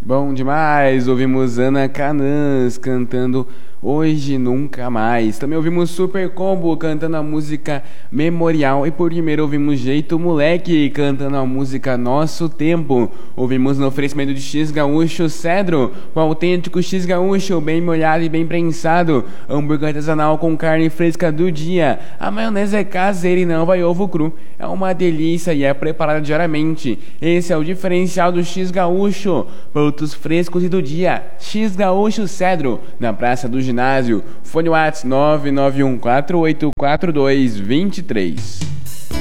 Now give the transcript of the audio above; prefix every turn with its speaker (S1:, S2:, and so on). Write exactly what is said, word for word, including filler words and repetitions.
S1: Bom demais, ouvimos Ana Canãs cantando Hoje Nunca Mais. Também ouvimos Super Combo cantando a música Memorial. E por primeiro ouvimos Jeito Moleque cantando a música Nosso Tempo. Ouvimos no oferecimento de X Gaúcho Cedro, o autêntico X Gaúcho, bem molhado e bem prensado. Hambúrguer artesanal com carne fresca do dia. A maionese é caseira e não vai ovo cru. É uma delícia e é preparada diariamente. Esse é o diferencial do X Gaúcho. Produtos frescos e do dia. X Gaúcho Cedro, na Praça do Ginásio. Fone WhatsApp nove nove um quatro oito quatro dois dois três.